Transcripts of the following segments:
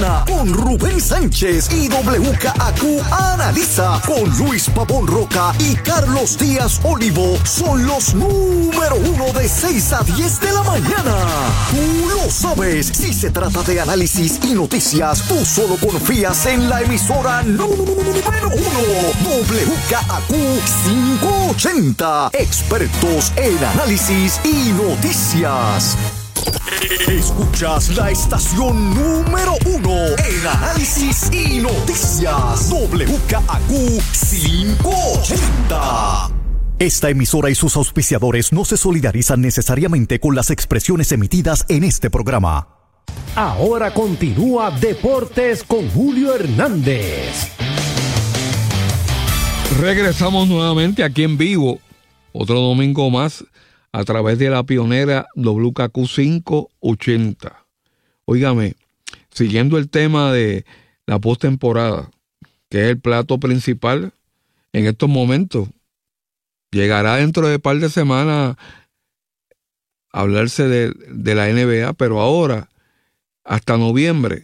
mañana con Rubén Sánchez y WKAQ Analiza con Luis Pavón Roca y Carlos Díaz Olivo. Son los número 1 de 6 a 10 de la mañana. Tú lo sabes, si se trata de análisis y noticias, tú solo confías en la emisora número 1, WKAQ 580. Expertos en análisis y noticias. Escuchas la estación número 1 en análisis y noticias, WKAQ 580. Esta emisora y sus auspiciadores no se solidarizan necesariamente con las expresiones emitidas en este programa. Ahora continúa Deportes con Julio Hernández. Regresamos nuevamente aquí en vivo, otro domingo más, a través de la pionera WKAQ 580. Óigame, siguiendo el tema de la postemporada, que es el plato principal en estos momentos, llegará dentro de un par de semanas a hablarse de la NBA, pero ahora, hasta noviembre,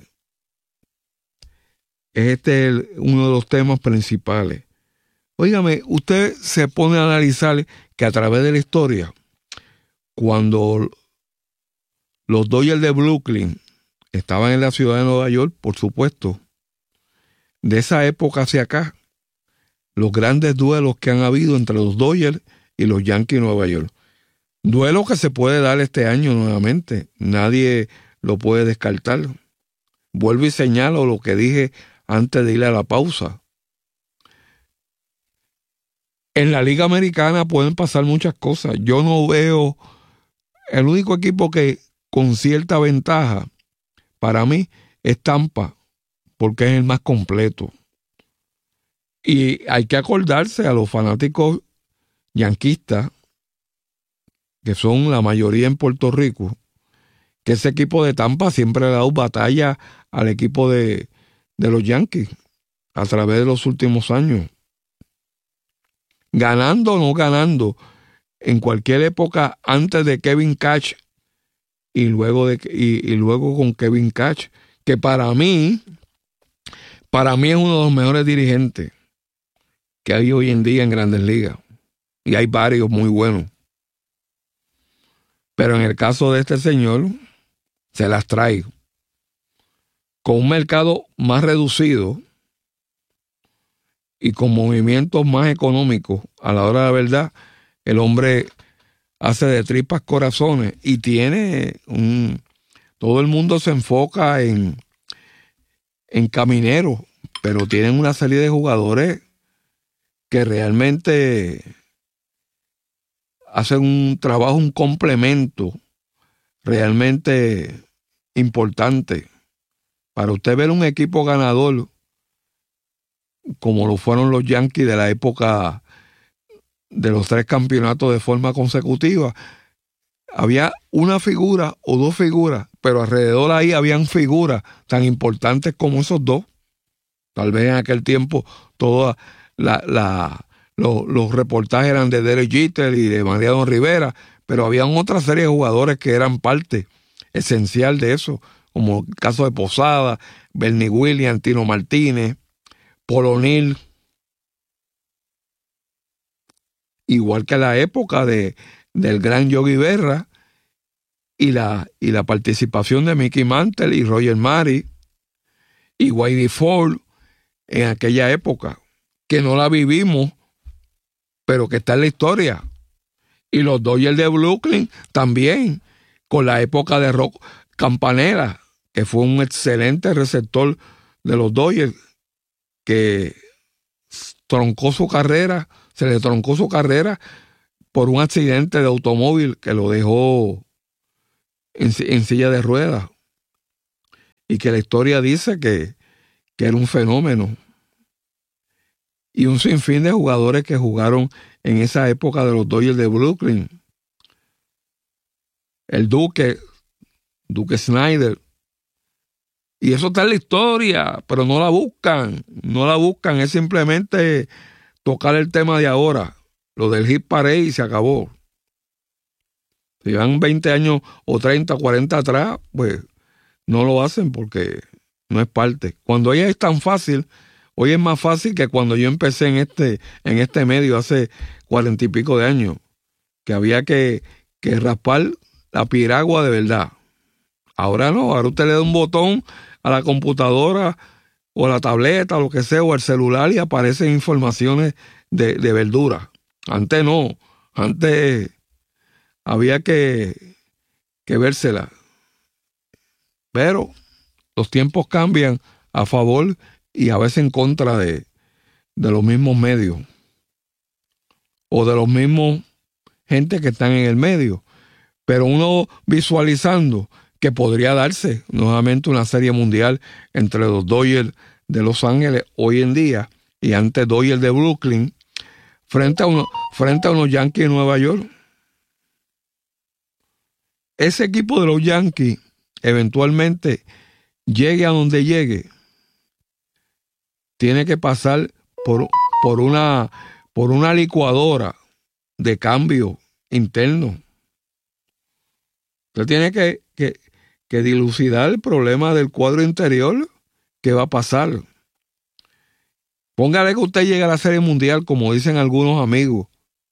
es uno de los temas principales. Óigame, usted se pone a analizar que a través de la historia, cuando los Dodgers de Brooklyn estaban en la ciudad de Nueva York, por supuesto, de esa época hacia acá, los grandes duelos que han habido entre los Dodgers y los Yankees de Nueva York. Duelo que se puede dar este año nuevamente. Nadie lo puede descartar. Vuelvo y señalo lo que dije antes de ir a la pausa. En la Liga Americana pueden pasar muchas cosas. Yo no veo... El único equipo que con cierta ventaja para mí es Tampa, porque es el más completo. Y hay que acordarse a los fanáticos yanquistas, que son la mayoría en Puerto Rico, que ese equipo de Tampa siempre le ha dado batalla al equipo de los Yankees a través de los últimos años. Ganando o no ganando, en cualquier época antes de Kevin Cash y luego con Kevin Cash, que para mí es uno de los mejores dirigentes que hay hoy en día en Grandes Ligas. Y hay varios muy buenos. Pero en el caso de este señor, se las trae. Con un mercado más reducido y con movimientos más económicos, a la hora de la verdad, el hombre hace de tripas corazones y tiene todo el mundo se enfoca en camineros, pero tienen una serie de jugadores que realmente hacen un trabajo, un complemento realmente importante. Para usted ver un equipo ganador como lo fueron los Yankees de la época de los 3 campeonatos de forma consecutiva, había una figura o 2 figuras, pero alrededor ahí habían figuras tan importantes como esos 2. Tal vez en aquel tiempo todos los reportajes eran de Derek Jeter y de Mariano Rivera, pero habían otra serie de jugadores que eran parte esencial de eso, como el caso de Posada, Bernie Williams, Tino Martínez, Paul O'Neill. Igual que la época del gran Yogi Berra y la participación de Mickey Mantle y Roger Maris y Whitey Ford en aquella época, que no la vivimos, pero que está en la historia. Y los Dodgers de Brooklyn también, con la época de Rock Campanella, que fue un excelente receptor de los Dodgers, que se le troncó su carrera por un accidente de automóvil que lo dejó en silla de ruedas, y que la historia dice que era un fenómeno. Y un sinfín de jugadores que jugaron en esa época de los Dodgers de Brooklyn. El Duque Snyder. Y eso está en la historia, pero no la buscan, es simplemente tocar el tema de ahora, lo del hit parade, y se acabó. Si van 20 años o 30, 40 atrás, pues no lo hacen porque no es parte. Cuando hoy es tan fácil, hoy es más fácil que cuando yo empecé en este medio hace 40 y pico de años, que había que raspar la piragua de verdad. Ahora no, ahora usted le da un botón a la computadora o a la tableta, o lo que sea, o al celular y aparecen informaciones de verdura. Antes no, antes había que vérsela. Pero los tiempos cambian a favor y a veces en contra de los mismos medios o de los mismos gente que están en el medio. Pero uno visualizando que podría darse nuevamente una serie mundial entre los Dodgers de Los Ángeles hoy en día y antes Dodgers de Brooklyn frente a unos Yankees de Nueva York. Ese equipo de los Yankees eventualmente, llegue a donde llegue, tiene que pasar por una licuadora de cambio interno. Usted tiene que dilucidar el problema del cuadro interior que va a pasar. Póngale que usted llegue a la Serie Mundial, como dicen algunos amigos.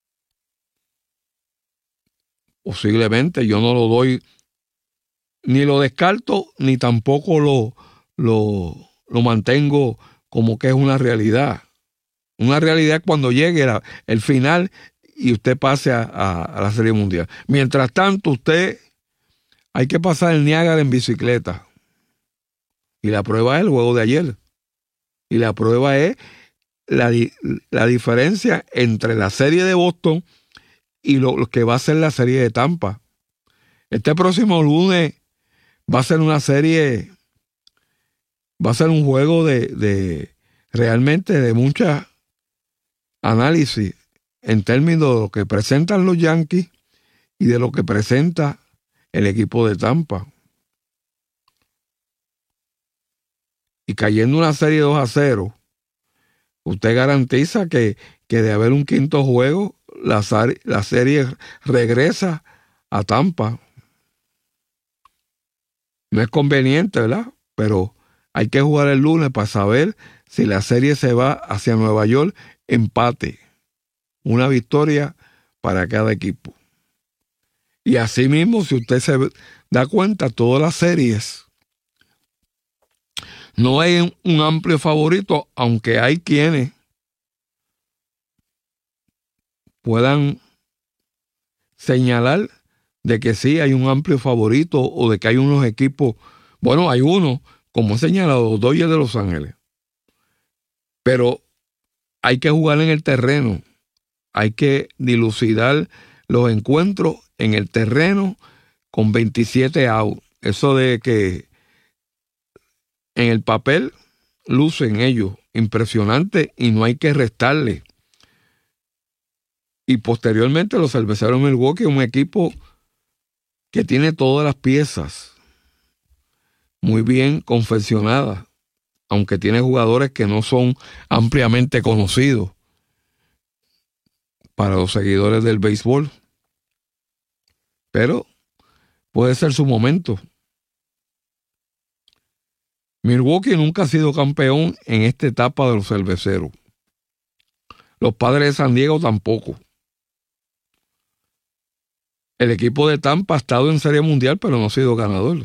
Posiblemente, yo no lo doy, ni lo descarto, ni tampoco lo mantengo como que es una realidad. Una realidad cuando llegue el final y usted pase a la Serie Mundial. Mientras tanto, hay que pasar el Niágara en bicicleta. Y la prueba es el juego de ayer. Y la prueba es la diferencia entre la serie de Boston y lo que va a ser la serie de Tampa. Este próximo lunes va a ser una serie, va a ser un juego de realmente de mucha análisis en términos de lo que presentan los Yankees y de lo que presenta el equipo de Tampa. Y cayendo una serie 2-0, usted garantiza que de haber un quinto juego, la serie regresa a Tampa. No es conveniente, ¿verdad? Pero hay que jugar el lunes para saber si la serie se va hacia Nueva York, empate. Una victoria para cada equipo. Y así mismo, si usted se da cuenta, todas las series, no hay un amplio favorito, aunque hay quienes puedan señalar de que sí hay un amplio favorito o de que hay unos equipos. Bueno, hay uno, como he señalado, los Dodgers de Los Ángeles. Pero hay que jugar en el terreno. Hay que dilucidar los encuentros en el terreno con 27 outs. Eso de que en el papel lucen ellos impresionante y no hay que restarle. Y posteriormente los Cerveceros de Milwaukee, un equipo que tiene todas las piezas muy bien confeccionadas, aunque tiene jugadores que no son ampliamente conocidos para los seguidores del béisbol. Pero puede ser su momento. Milwaukee nunca ha sido campeón en esta etapa de los Cerveceros. Los Padres de San Diego tampoco. El equipo de Tampa ha estado en Serie Mundial, pero no ha sido ganador.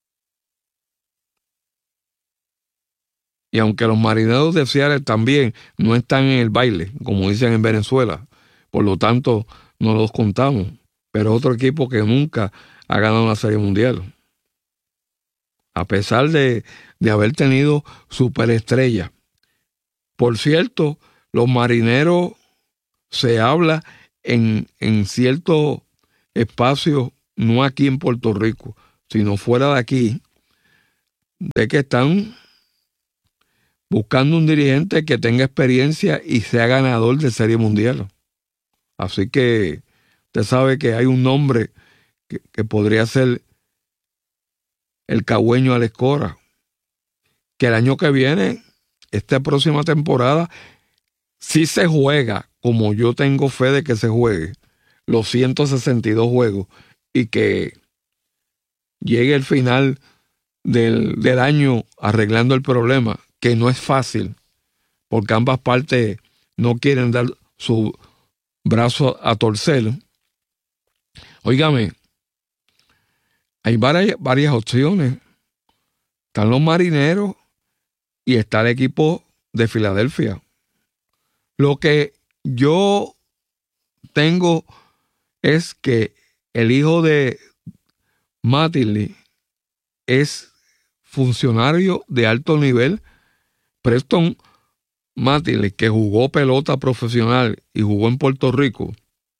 Y aunque los Marineros de Seattle también no están en el baile, como dicen en Venezuela, por lo tanto no los contamos. Pero otro equipo que nunca ha ganado una Serie Mundial. A pesar de haber tenido superestrellas. Por cierto, los Marineros se habla en ciertos espacios, no aquí en Puerto Rico, sino fuera de aquí, de que están buscando un dirigente que tenga experiencia y sea ganador de Serie Mundial. Así que usted sabe que hay un nombre que podría ser el cagüeño Alex Cora, que el año que viene, esta próxima temporada, si se juega, como yo tengo fe de que se juegue, los 162 juegos y que llegue el final del año arreglando el problema, que no es fácil, porque ambas partes no quieren dar su brazo a torcer. Óigame, hay varias opciones. Están los Marineros y está el equipo de Filadelfia. Lo que yo tengo es que el hijo de Mattingly es funcionario de alto nivel. Preston Mattingly, que jugó pelota profesional y jugó en Puerto Rico,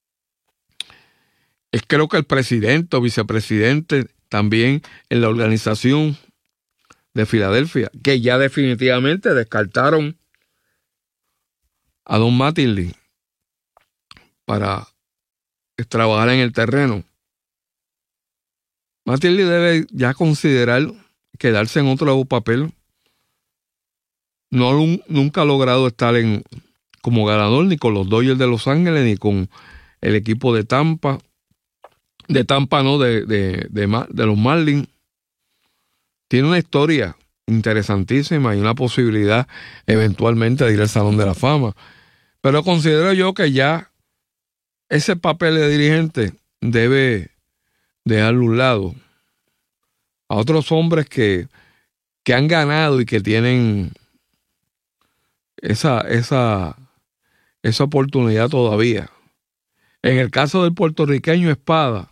es creo que el presidente o vicepresidente también en la organización de Filadelfia, que ya definitivamente descartaron a Don Mattingly para trabajar en el terreno. Mattingly debe ya considerar quedarse en otro papel. Nunca ha logrado estar como ganador ni con los Dodgers de Los Ángeles ni con el equipo de Tampa. De Tampa no, de los Marlins. Tiene una historia interesantísima y una posibilidad eventualmente de ir al Salón de la Fama. Pero considero yo que ya ese papel de dirigente debe dejarlo a un lado. A otros hombres que han ganado y que tienen esa oportunidad todavía. En el caso del puertorriqueño Espada,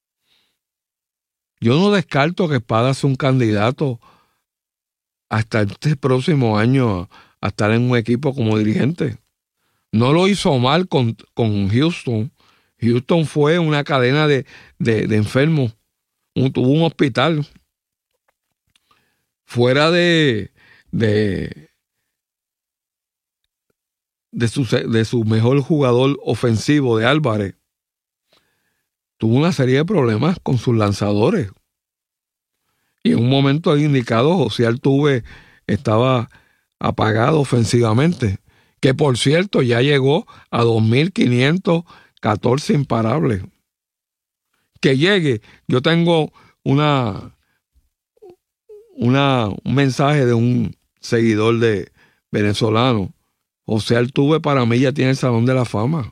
yo no descarto que Espada sea un candidato hasta este próximo año a estar en un equipo como dirigente. No lo hizo mal con Houston. Houston fue una cadena de enfermos. Tuvo un hospital. Fuera de su mejor jugador ofensivo, de Álvarez, tuvo una serie de problemas con sus lanzadores. Y en un momento indicado, José Altuve estaba apagado ofensivamente, que por cierto ya llegó a 2.514 imparables. Que llegue, yo tengo un mensaje de un seguidor de venezolano. José Altuve para mí ya tiene el Salón de la Fama.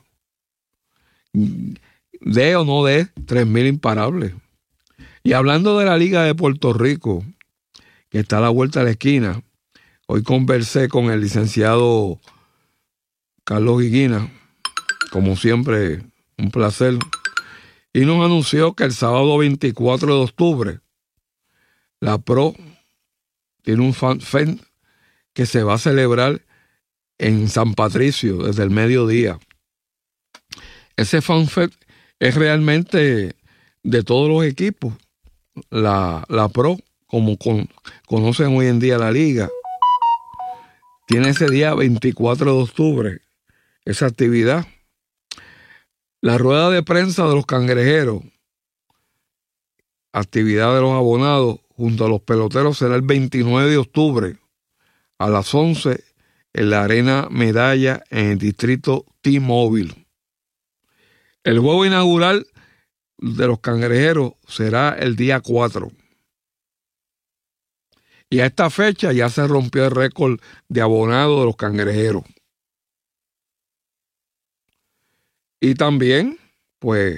De o no de 3.000 imparables. Y hablando de la Liga de Puerto Rico, que está a la vuelta de la esquina, hoy conversé con el licenciado Carlos Higuina, como siempre, un placer, y nos anunció que el sábado 24 de octubre la Pro tiene un FanFest que se va a celebrar en San Patricio desde el mediodía. Ese FanFest es realmente de todos los equipos. La Pro, como conocen hoy en día la liga, tiene ese día 24 de octubre esa actividad. La rueda de prensa de los Cangrejeros, actividad de los abonados junto a los peloteros, será el 29 de octubre a las 11 en la Arena Medalla en el distrito T-Mobile. El juego inaugural de los Cangrejeros será el día 4. Y a esta fecha ya se rompió el récord de abonados de los Cangrejeros. Y también, pues,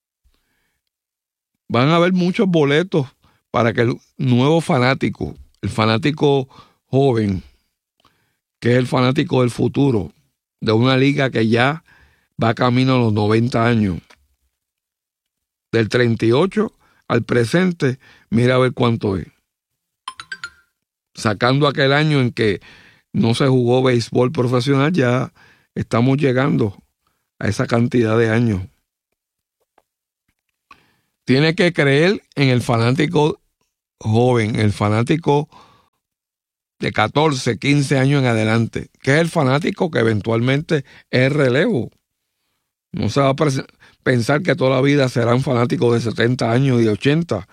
van a haber muchos boletos para que el nuevo fanático, el fanático joven, que es el fanático del futuro, de una liga que ya va camino a los 90 años. Del 38 al presente, mira a ver cuánto es. Sacando aquel año en que no se jugó béisbol profesional, ya estamos llegando a esa cantidad de años. Tiene que creer en el fanático joven, el fanático de 14, 15 años en adelante, que es el fanático que eventualmente es relevo. No se va a pensar que toda la vida serán fanáticos de 70 años y de 80.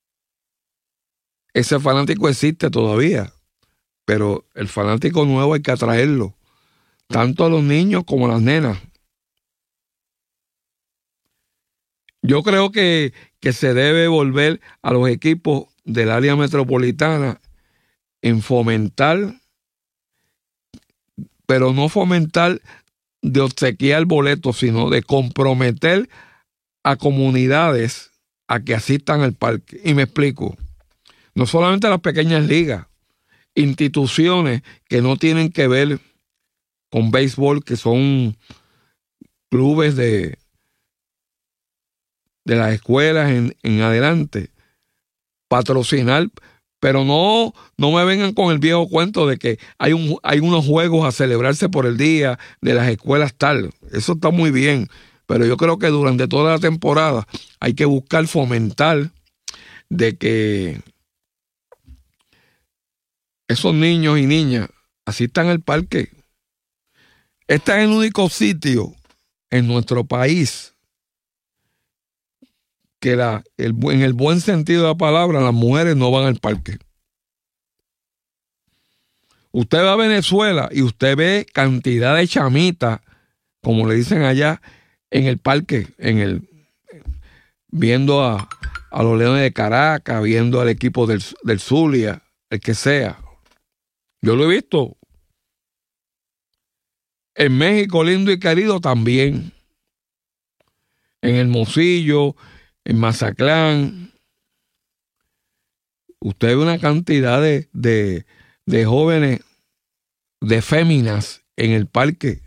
Ese fanático existe todavía, pero el fanático nuevo hay que atraerlo, tanto a los niños como a las nenas. Yo creo que se debe volver a los equipos del área metropolitana en fomentar, pero no fomentar de obsequiar boletos, sino de comprometer a comunidades a que asistan al parque. Y me explico. No solamente las pequeñas ligas, instituciones que no tienen que ver con béisbol, que son clubes de las escuelas en adelante, patrocinar, pero no me vengan con el viejo cuento de que hay unos juegos a celebrarse por el día de las escuelas tal. Eso está muy bien, pero yo creo que durante toda la temporada hay que buscar fomentar de que esos niños y niñas asistan al parque. Este es el único sitio en nuestro país que en el buen sentido de la palabra, las mujeres no van al parque. Usted va a Venezuela y usted ve cantidad de chamitas, como le dicen allá, en el parque, viendo a los Leones de Caracas, viendo al equipo del Zulia, el que sea. Yo lo he visto. En México lindo y querido también. En Hermosillo, en Mazatlán, usted ve una cantidad de jóvenes, de féminas en el parque.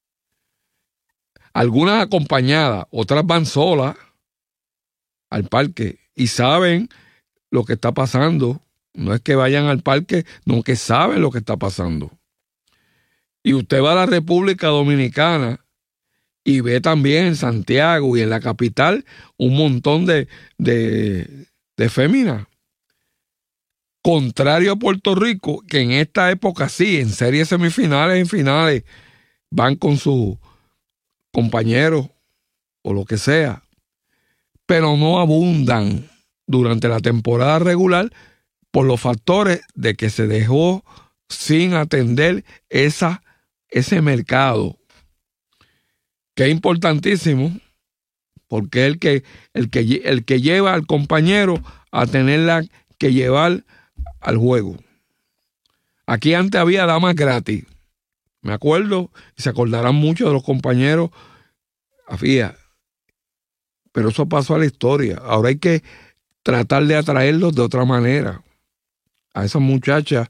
Algunas acompañadas, otras van solas al parque y saben lo que está pasando. No es que vayan al parque, no, que saben lo que está pasando. Y usted va a la República Dominicana y ve también en Santiago y en la capital un montón de féminas. Contrario a Puerto Rico, que en esta época sí, en series semifinales, en finales, van con sus compañeros o lo que sea, pero no abundan durante la temporada regular por los factores de que se dejó sin atender ese mercado, que es importantísimo, porque es el que lleva al compañero a tenerla que llevar al juego. Aquí antes había damas gratis, me acuerdo, y se acordarán mucho de los compañeros, había, pero eso pasó a la historia. Ahora hay que tratar de atraerlos de otra manera, a esas muchachas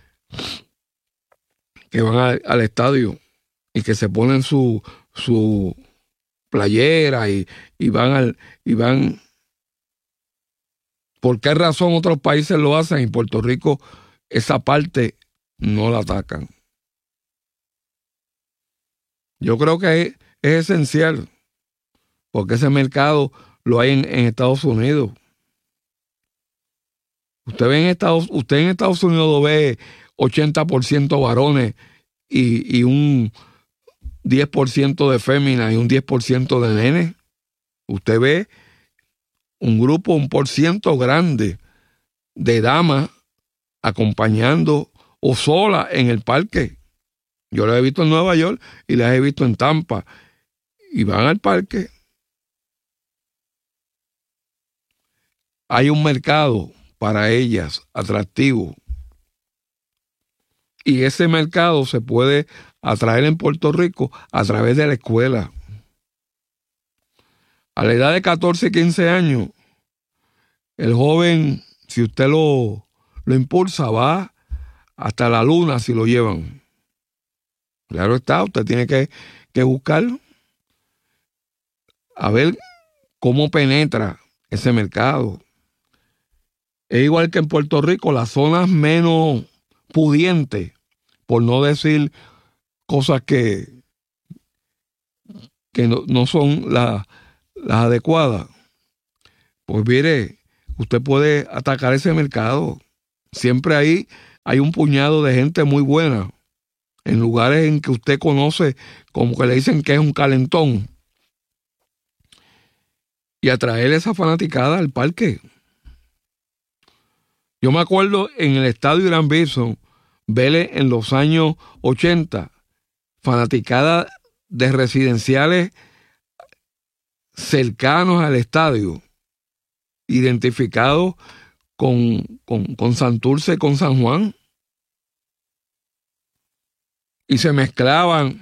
que van al estadio y que se ponen su playera y van. ¿Por qué razón otros países lo hacen y Puerto Rico esa parte no la atacan? Yo creo que es esencial, porque ese mercado lo hay en Estados Unidos. Usted en Estados Unidos ve 80% varones y un 10% de féminas y un 10% de nenes. Usted ve un grupo, un % grande de damas acompañando o sola en el parque. Yo las he visto en Nueva York y las he visto en Tampa y van al parque. Hay un mercado para ellas atractivo y ese mercado se puede atraer en Puerto Rico a través de la escuela. A la edad de 14 y 15 años, el joven, si usted lo impulsa, va hasta la luna si lo llevan. Claro está, usted tiene que buscarlo, a ver cómo penetra ese mercado. Es igual que en Puerto Rico, las zonas menos pudientes, por no decir cosas que no son las adecuadas, pues mire, usted puede atacar ese mercado. Siempre ahí hay un puñado de gente muy buena, en lugares en que usted conoce, como que le dicen que es un calentón, y atraer esa fanaticada al parque. Yo me acuerdo en el estadio Irán Bison, verle en los años 80, fanaticada de residenciales cercanos al estadio, identificados con Santurce y con San Juan. Y se mezclaban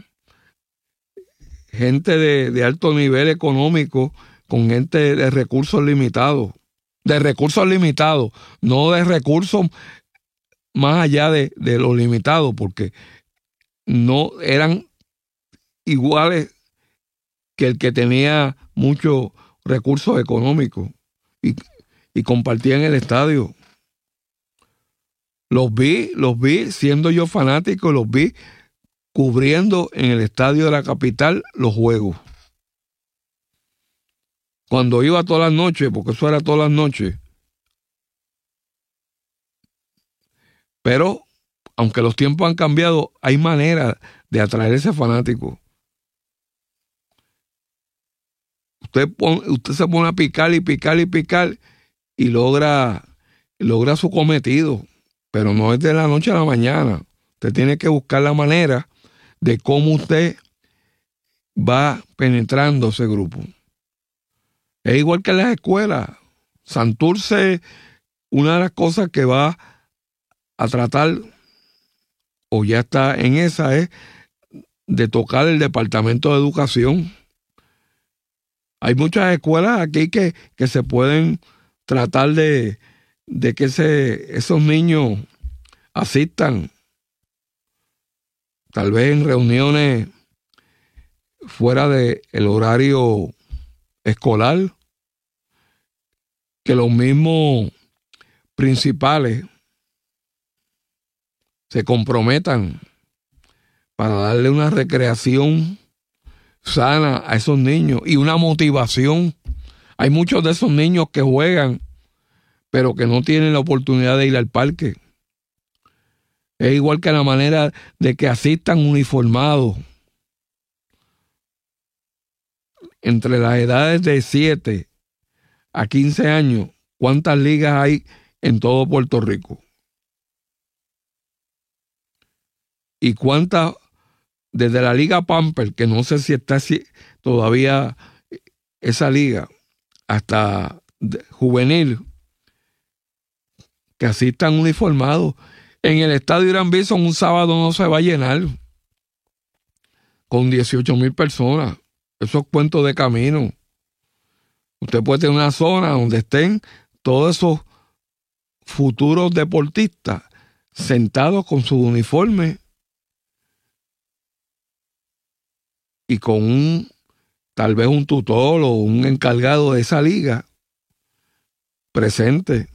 gente de alto nivel económico con gente de recursos limitados. De recursos limitados, no de recursos más allá de lo limitado, porque no eran iguales que el que tenía muchos recursos económicos y compartían el estadio. Los vi, siendo yo fanático, los vi cubriendo en el estadio de la capital los juegos. Cuando iba todas las noches, porque eso era todas las noches. Pero, aunque los tiempos han cambiado, hay manera de atraer ese fanático. Usted se pone a picar y logra su cometido. Pero no es de la noche a la mañana. Usted tiene que buscar la manera de cómo usted va penetrando ese grupo. Es igual que en las escuelas. Santurce, una de las cosas que va a tratar, o ya está en esa, es de tocar el departamento de educación. Hay muchas escuelas aquí que se pueden tratar de que esos niños asistan, tal vez en reuniones fuera del horario escolar, que los mismos principales se comprometan para darle una recreación sana a esos niños y una motivación. Hay muchos de esos niños que juegan, pero que no tienen la oportunidad de ir al parque. Es igual que la manera de que asistan uniformados. Entre las edades de 7 a 15 años, ¿cuántas ligas hay en todo Puerto Rico? ¿Y cuántas desde la Liga Pamper, que no sé si está todavía esa liga, hasta juvenil, que asistan uniformados? En el estadio Irán Bison un sábado no se va a llenar con 18,000 personas. Eso es cuento de camino. Usted puede tener una zona donde estén todos esos futuros deportistas sentados con su uniforme y con tal vez un tutor o un encargado de esa liga presente.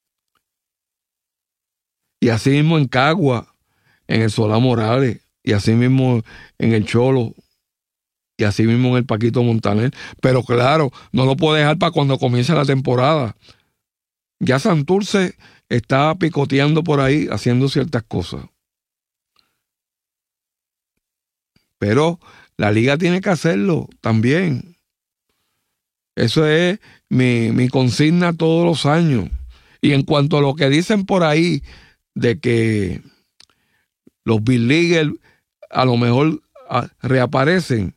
Y así mismo en Cagua, en el Solá Morales, y así mismo en el Cholo, y así mismo en el Paquito Montaner. Pero claro, no lo puede dejar para cuando comience la temporada. Ya Santurce está picoteando por ahí, haciendo ciertas cosas. Pero la liga tiene que hacerlo también. Eso es mi consigna todos los años. Y en cuanto a lo que dicen por ahí, de que los Big Leaguers a lo mejor reaparecen,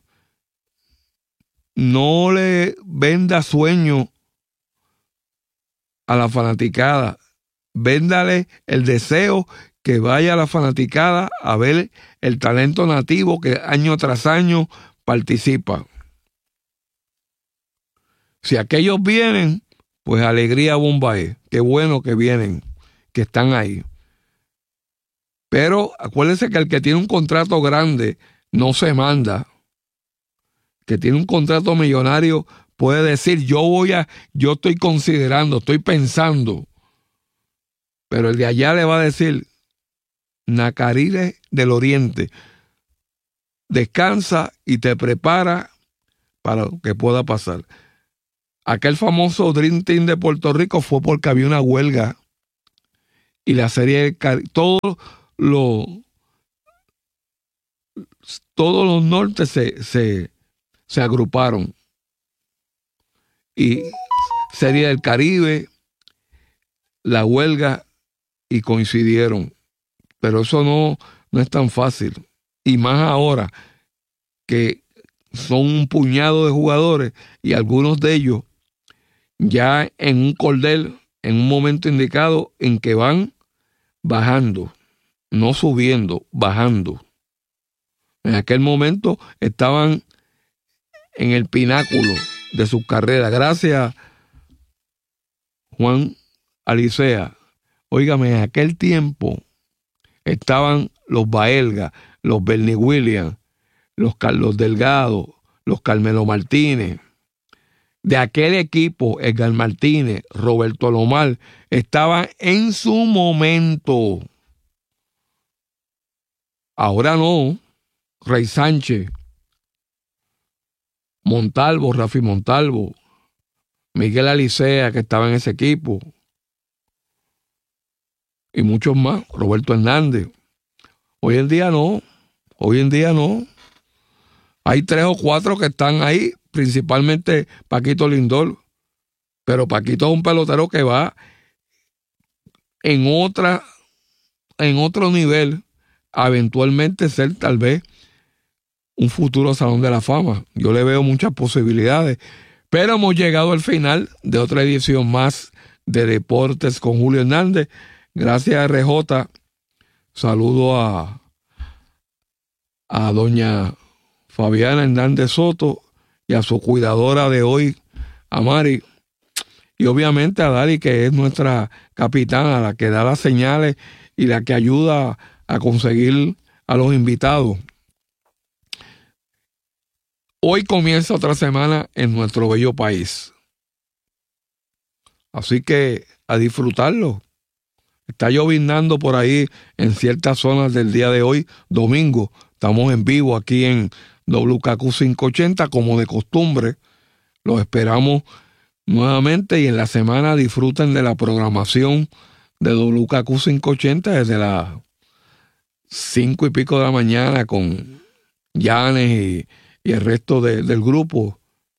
no le venda sueño a la fanaticada. Véndale el deseo que vaya a la fanaticada a ver el talento nativo que año tras año participa. Si aquellos vienen, pues alegría bombae. Qué bueno que vienen, que están ahí. Pero acuérdense que el que tiene un contrato grande no se manda. Que tiene un contrato millonario puede decir, yo estoy considerando, estoy pensando. Pero el de allá le va a decir, Nacarile del Oriente, descansa y te prepara para lo que pueda pasar. Aquel famoso Dream Team de Puerto Rico fue porque había una huelga y la serie todos los nortes se agruparon y Serie del Caribe, la huelga, y coincidieron. Pero eso no es tan fácil. Y más ahora que son un puñado de jugadores y algunos de ellos ya en un cordel en un momento indicado en que van bajando, no subiendo, bajando. En aquel momento estaban en el pináculo de su carrera. Gracias, Juan Alicea. Óigame, en aquel tiempo estaban los Baelga, los Bernie Williams, los Carlos Delgado, los Carmelo Martínez. De aquel equipo, Edgar Martínez, Roberto Alomar, estaban en su momento. Ahora no. Rey Sánchez, Montalvo, Rafi Montalvo, Miguel Alicea, que estaba en ese equipo, y muchos más, Roberto Hernández. Hoy en día no. Hay 3 o 4 que están ahí, principalmente Paquito Lindor, pero Paquito es un pelotero que va en otro nivel, a eventualmente ser tal vez un futuro Salón de la Fama. Yo le veo muchas posibilidades, pero hemos llegado al final de otra edición más de Deportes con Julio Hernández. Gracias, RJ. Saludo a doña Fabiana Hernández Soto y a su cuidadora de hoy, a Mari, y obviamente a Dari, que es nuestra capitana, la que da las señales y la que ayuda a conseguir a los invitados. Hoy comienza otra semana en nuestro bello país. Así que a disfrutarlo. Está lloviznando por ahí en ciertas zonas del día de hoy, domingo. Estamos en vivo aquí en WKQ 580, como de costumbre. Los esperamos nuevamente y en la semana disfruten de la programación de WKQ 580 desde las 5 y pico de la mañana con Yanes y el resto del grupo,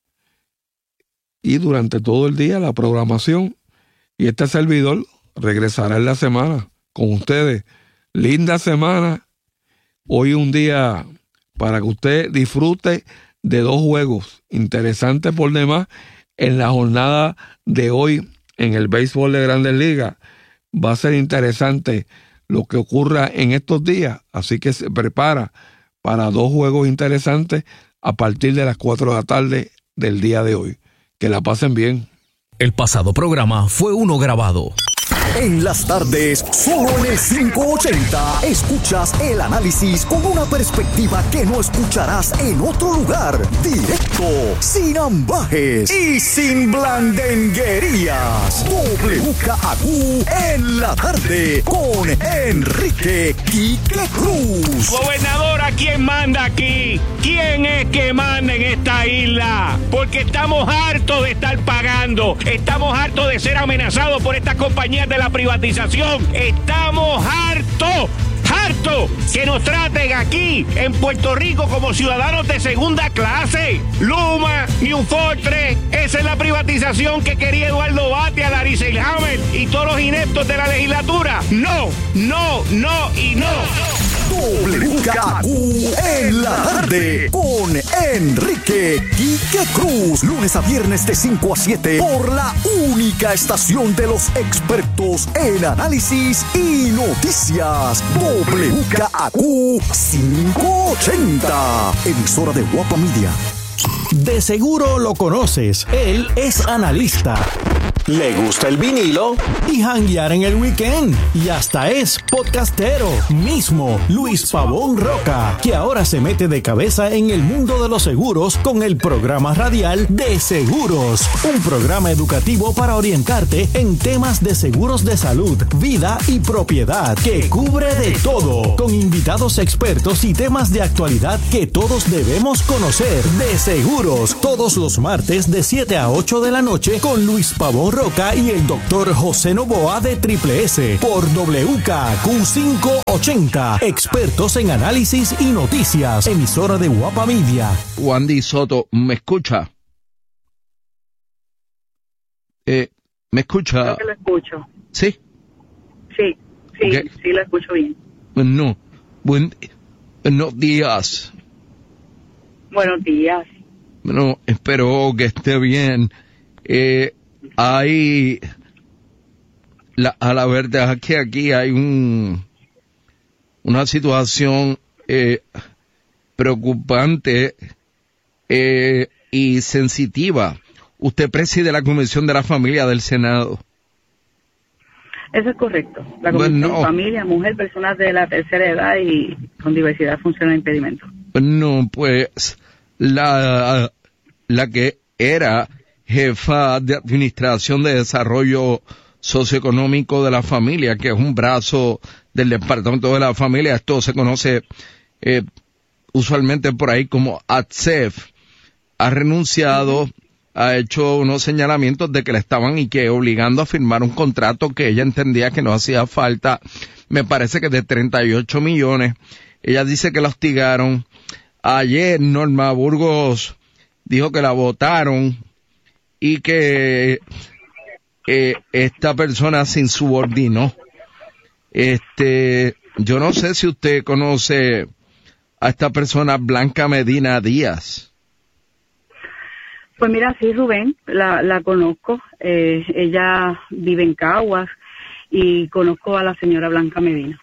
y durante todo el día la programación, y este servidor regresará en la semana con ustedes. Linda semana. Hoy un día para que usted disfrute de 2 juegos interesantes por demás en la jornada de hoy en el béisbol de Grandes Ligas. Va a ser interesante lo que ocurra en estos días, así que se prepara para 2 juegos interesantes a partir de las 4 de la tarde del día de hoy. Que la pasen bien. El pasado programa fue uno grabado. En las tardes, solo en el 580, escuchas el análisis con una perspectiva que no escucharás en otro lugar. Directo, sin ambajes y sin blandenguerías. WKQ en la tarde con Enrique Quique Cruz. Gobernador, ¿a quién manda aquí? ¿Quién es que manda en esta isla? Porque estamos hartos de estar pagando. Estamos hartos de ser amenazados por estas compañías de la privatización. Estamos hartos que nos traten aquí en Puerto Rico como ciudadanos de segunda clase. Luma, New Fortress, esa es la privatización que quería Eduardo Batia, Larry Selhammer y todos los ineptos de la legislatura. No y no. WKQ en la tarde con Enrique Quique Cruz. Lunes a viernes de 5 a 7 por la única estación de los expertos en análisis y noticias. WKQ 580, emisora de Guapa Media. De seguro lo conoces. Él es analista. Le gusta el vinilo y janguear en el weekend. Y hasta es podcastero. Mismo Luis Pavón Roca, que ahora se mete de cabeza en el mundo de los seguros con el programa radial De Seguros. Un programa educativo para orientarte en temas de seguros de salud, vida y propiedad, que cubre de todo. Con invitados expertos y temas de actualidad que todos debemos conocer. De Seguros, todos los martes de 7 a 8 de la noche con Luis Pavón Roca y el doctor José Novoa de Triple S por WKQ 580. Expertos en análisis y noticias. Emisora de Guapa Media. Wandy Soto, ¿me escucha? ¿Me escucha? Creo que lo escucho. ¿Sí? Sí, Okay. Sí, lo escucho bien. No. Buenos días. Buenos días. Bueno, espero que esté bien. Hay a la verdad que aquí hay una situación preocupante y sensitiva. Usted preside la Comisión de la Familia del Senado. Eso es correcto. La Comisión Familia, Mujer, Personas de la Tercera Edad y con diversidad funcional e impedimentos. No, pues la que era jefa de Administración de Desarrollo Socioeconómico de la Familia, que es un brazo del Departamento de la Familia, esto se conoce usualmente por ahí como ATSEF, ha renunciado, ha hecho unos señalamientos de que le estaban obligando a firmar un contrato que ella entendía que no hacía falta, me parece que de 38 millones. Ella dice que la hostigaron. Ayer Norma Burgos dijo que la votaron y que esta persona se insubordinó. Yo no sé si usted conoce a esta persona, Blanca Medina Díaz. Pues mira, sí, Rubén, la conozco. Ella vive en Caguas y conozco a la señora Blanca Medina.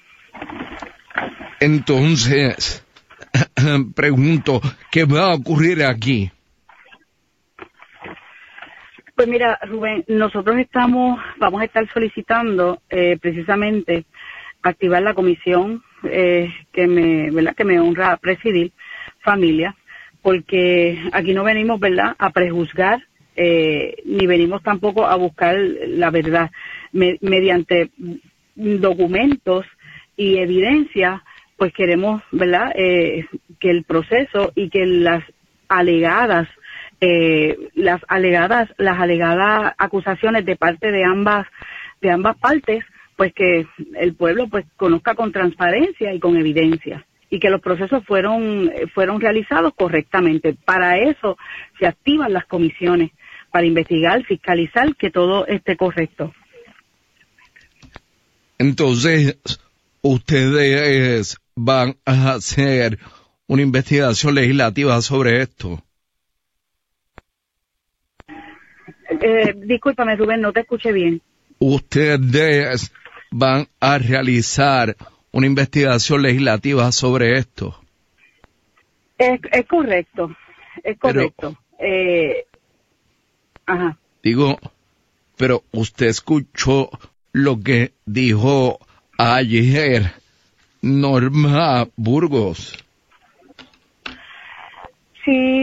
Entonces, pregunto, ¿qué va a ocurrir aquí? Pues mira, Rubén, nosotros vamos a estar solicitando precisamente activar la comisión que me honra presidir, Familia, porque aquí no venimos, ¿verdad?, a prejuzgar, ni venimos tampoco a buscar la verdad. Mediante documentos y evidencia, pues queremos, ¿verdad?, que el proceso y que las alegadas acusaciones de parte de ambas partes, pues que el pueblo pues conozca con transparencia y con evidencia, y que los procesos fueron realizados correctamente. Para eso se activan las comisiones, para investigar, fiscalizar que todo esté correcto. Entonces, ustedes van a hacer una investigación legislativa sobre esto. Discúlpame, Rubén, no te escuché bien. Ustedes van a realizar una investigación legislativa sobre esto. Es correcto, es correcto. Ajá. Digo, pero usted escuchó lo que dijo ayer Norma Burgos. Sí,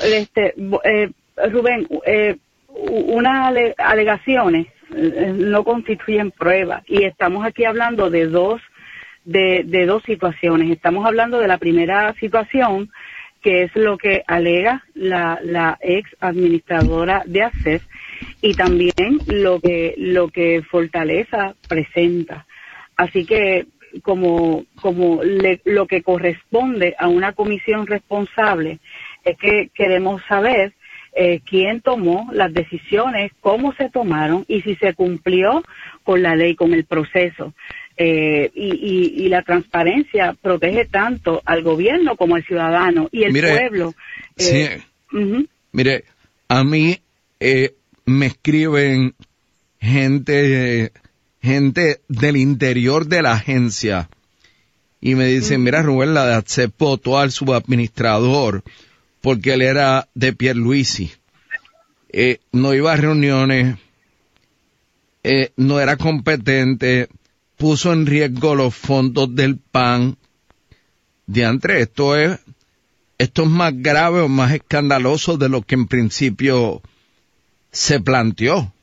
Rubén, unas alegaciones no constituyen prueba, y estamos aquí hablando de dos situaciones. Estamos hablando de la primera situación, que es lo que alega la ex administradora de ACEF, y también lo que Fortaleza presenta. Así que como lo que corresponde a una comisión responsable es que queremos saber quién tomó las decisiones, cómo se tomaron y si se cumplió con la ley, con el proceso. Y la transparencia protege tanto al gobierno como al ciudadano y el pueblo. Sí. Mire, a mí me escriben gente del interior de la agencia y me dicen, mira, Rubén, la de ATSEF votó al subadministrador porque él era de Pierluisi, no iba a reuniones, no era competente, puso en riesgo los fondos del PAN. Diantre, esto es más grave o más escandaloso de lo que en principio se planteó.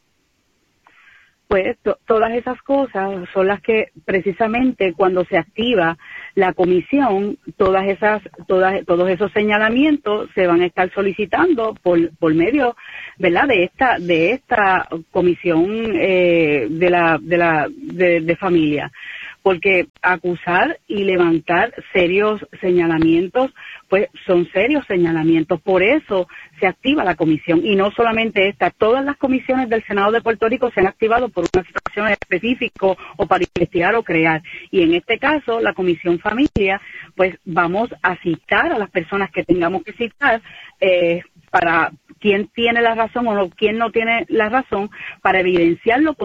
Pues todas esas cosas son las que precisamente cuando se activa la comisión, todos esos señalamientos se van a estar solicitando por medio, ¿verdad?, de esta comisión de familia, porque acusar y levantar serios señalamientos, pues son serios señalamientos. Por eso se activa la comisión, y no solamente esta, todas las comisiones del Senado de Puerto Rico se han activado por una situación específica o para investigar o crear, y en este caso la comisión familia, pues vamos a citar a las personas que tengamos que citar para quién tiene la razón o quién no tiene la razón, para evidenciarlo